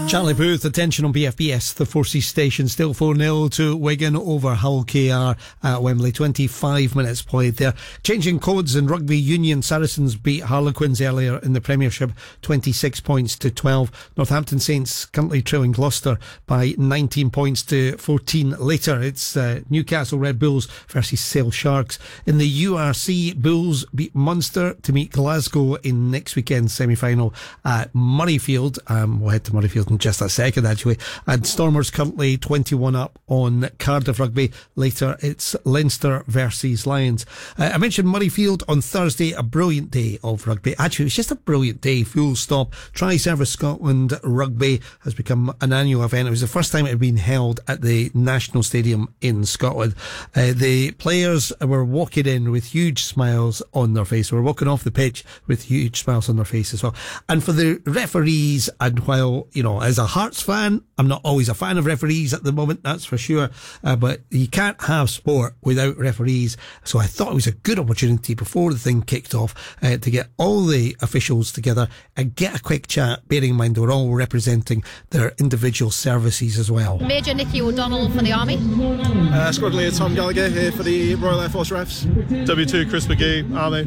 Charlie Booth, attention on BFBS, the Four Seas station, still 4-0 to Wigan over Hull KR at Wembley. 25 minutes played there. Changing codes in rugby union, Saracens beat Harlequins earlier in the Premiership, 26 points to 12. Northampton Saints currently trailing Gloucester by 19 points to 14. Later, it's Newcastle Red Bulls versus Sale Sharks. In the URC, Bulls beat Munster to meet Glasgow in next weekend's semi-final at Murrayfield. We'll head to Murrayfield in just a second, actually. And Stormers currently 21 up on Cardiff Rugby. Later, it's Leinster versus Lions. I mentioned Murrayfield on Thursday, a brilliant day of rugby. Actually, it was just a brilliant day, full stop. Tri-Service Scotland Rugby has become an annual event. It was the first time it had been held at the National Stadium in Scotland. The players were walking in with huge smiles on their face. They were walking off the pitch with huge smiles on their face as well. And for the referees, and while, you know, as a Hearts fan, I'm not always a fan of referees at the moment, that's for sure, but you can't have sport without referees. So I thought it was a good opportunity before the thing kicked off to get all the officials together and get a quick chat, bearing in mind they were all representing their individual services as well. Major Nicky O'Donnell for the Army. Squad Leader Tom Gallagher here for the Royal Air Force Refs. W2 Chris McGee, Army.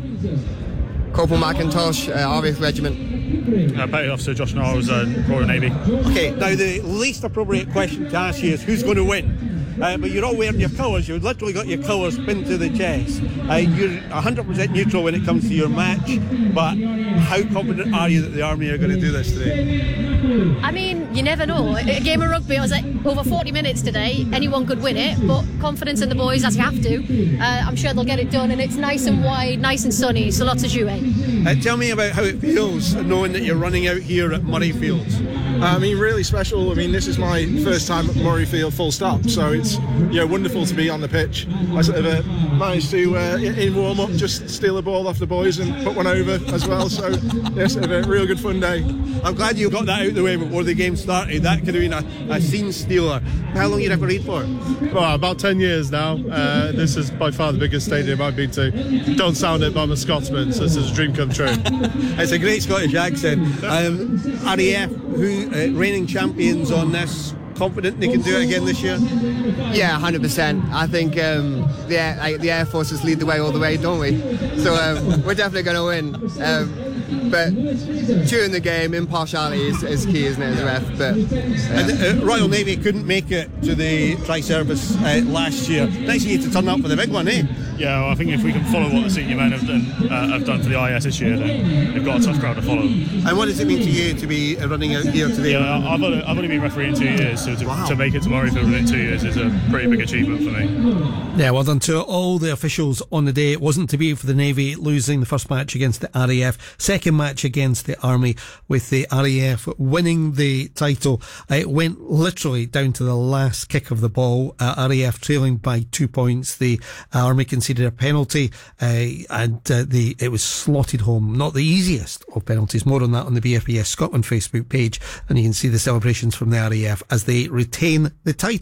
Corporal McIntosh, RAF Regiment. Petty Officer Josh Knowles, Royal Navy. Okay, now the least appropriate question to ask you is who's going to win? But you're all wearing your colours. You've literally got your colours pinned to the chest. You're 100% neutral when it comes to your match, but how confident are you that the Army are going to do this today? I mean, you never know. A game of rugby, it was like over 40 minutes today. Anyone could win it, but confidence in the boys as you have to. I'm sure they'll get it done, and it's nice and wide, nice and sunny, so lots of jouet. Tell me about how it feels knowing that you're running out here at Murrayfield. I mean, really special. I mean, this is my first time at Murrayfield full stop, so it's wonderful to be on the pitch. I sort of managed to, in warm-up, just steal a ball off the boys and put one over as well, so yes, a real good fun day. I'm glad you got that out of the way before the game started. That could have been a scene stealer. How long you refereed for? Well, about 10 years now. This is by far the biggest stadium I've been to. Don't sound it, but I'm a Scotsman, so this is a dream come true. It's a great Scottish accent. RAF, who reigning champions on this, confident they can do it again this year? Yeah, 100%. I think the Air Forces lead the way all the way, don't we? So we're definitely going to win. But during the game, impartiality is key, isn't it, as a ref? But and Royal Navy couldn't make it to the Tri-Service last year. Nice of you to turn up for the big one, eh? Yeah, well, I think if we can follow what the senior men have done for the IS this year, then they've got a tough crowd to follow. And what does it mean to you to be running out here today? Yeah, I've only been refereeing 2 years, so to make it to Murrayfield within 2 years is a pretty big achievement for me. Yeah, well done to all the officials on the day. It wasn't to be for the Navy losing the first match against the RAF, second match against the Army, with the RAF winning the title. It went literally down to the last kick of the ball. RAF trailing by 2 points. The Army conceded a penalty, and it was slotted home. Not the easiest of penalties. More on that on the BFBS Scotland Facebook page, and you can see the celebrations from the RAF as they retain the title.